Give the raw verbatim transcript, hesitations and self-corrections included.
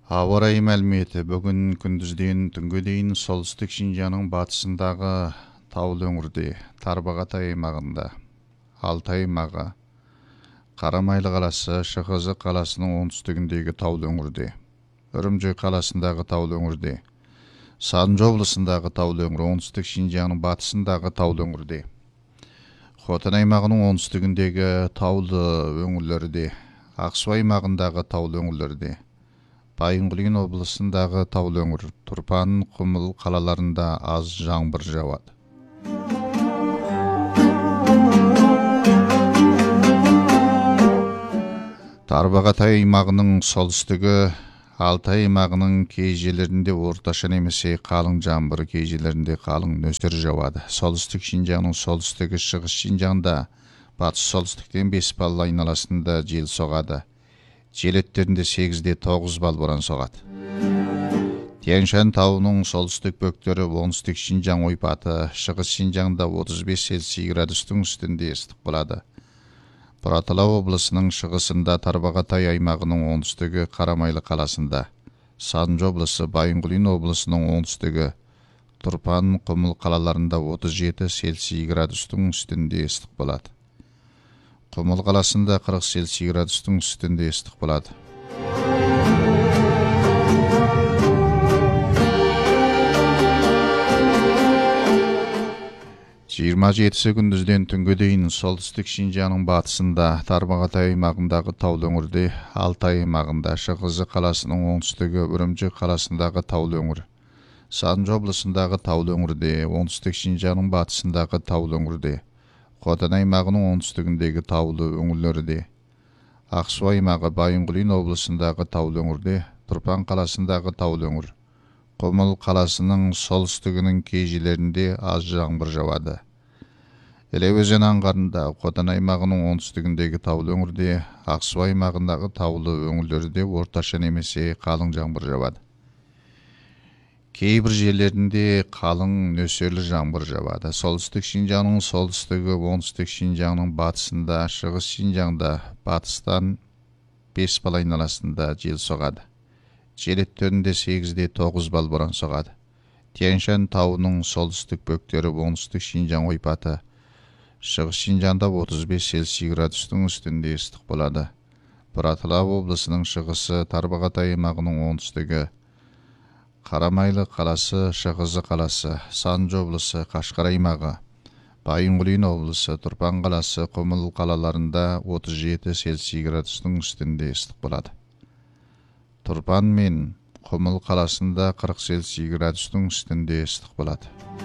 Ауа райы мәліметі бүгін күндізден түнге дейін солтүстік Шинжаңның батысындағы таулы өңірде, Тарбағатай аймағында, Алтай аймағы, Қарамайлы қаласы, Шықызы қаласының оңтүстігіндегі таулы өңірде, Үрімжі қаласындағы таулы өңірде, Санжы облысындағы таулы өңір, оңтүстік Шинжаңның батысындағы таулы өңірде, Хотан аймағының оңтүстігіндегі таулы өңірлерде, Ақсу аймағындағы таулы өңірлерде, Байынғұлин облысындағы таулы өңір, Тұрпан, Құмыл қалаларында аз жаңбыр жауады. Тарбағатай аймағының солтүстігі, Алтай аймағының кей жерлерінде орташа немесе қалың жаңбыр, кей жерлерінде қалың нөсер жауады. Солтүстік Шинжаңның солтүстігі, шығыс Шинжаңда батыс солтүстіктен бес балл айналасында жел соғады. Жел екпіні сегізден тоғыз балл боран соғады. Тянь-Шань тауының солтүстік бөктері оңтүстік Шинжаң ойпаты, шығыс Шинжаңда отыз бес Цельсий градустың үстінде ыстық болады. Бұратала облысының шығысында, Тарбағатай аймағының оңтүстігі, Қарамайлы қаласында, Санжы облысы, Байынғұлин облысының оңтүстігі, Тұрпан, Құмыл қалаларында отыз жеті Цельсий градустың үстінде ыстық болады. Құмыл қаласында қырық Цельсий градустың үстінде ыстық болады. жиырма жетісі күндізден түнге дейін солтүстік Шинжаңның батысында, Тарбағатай аймағындағы таулы өңірде, Алтай аймағында, Шықызы қаласының оңтүстігі, Үрімжі қаласындағы таулы өңір, Санжы облысындағы таулы өңірде, оңтүстік Шинжаңның батысындағы таулы өңірде, Хотан аймағының оңтүстігіндегі таулы өңірлерде, Ақсу аймағы, Байынғұлин облысындағы таулы өңірде, Тұрпан қаласындағы таулы өңір, Құмыл қаласының солтүстігінің кей жерлерінде аз жаңбыр жауады. Іле өзен аңғарында, Хотан аймағының оңтүстігіндегі таулы өңірде, Ақсу аймағындағы таулы өңірлерде орташа немесе қалың жаңбыр жауады. Кейбір жерлерінде қалың нөсерлі жаңбыр жауады. Солтүстік Шинжаңның солтүстігі, оңтүстік Шинжаңның батысында, шығыс Шинжаңда батыстан бес балл айналасында жел соғады. Жел екпіні сегізден тоғыз балл боран соғады. Тянь-Шань тауының солтүстік бөктері оңтүстік Шинжаң ойпаты, шығыс Шинжаңда отыз бес Цельсий градустың үстінде ыстық болады. Бұратала облысының шығысы, Тарбағатай аймағының оңтүстігі, Қарамайлы қаласы, Шықызы қаласы, Санжы облысы, Қашқар аймағы, Байынғұлин облысы, Тұрпан қаласы, Құмыл қалаларында отыз жеті Цельсий градустың үстінде ыстық болады. Тұрпан мен Құмыл қаласында қырық Цельсий градустың үстінде ыстық болады.